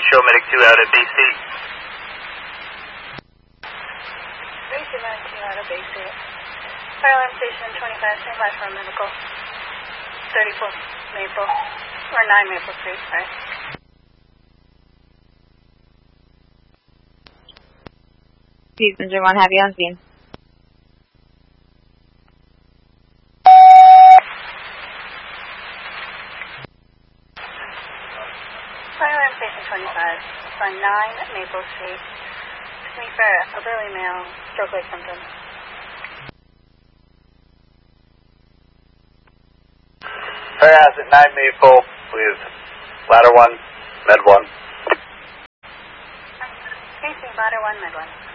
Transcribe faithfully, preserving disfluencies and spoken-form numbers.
show medic two out at base eight. Base two, medic two out at base eight. Fire alarm station twenty-five, stand by for medical. thirty-four Maple, or nine Maple Street, sorry. Engine one, have you on scene. Fire alarm station twenty-five, on nine Maple Street. To me for elderly male, stroke-like symptoms. Fire hazard nine Maple with ladder one, med one. Facing ladder one, med one.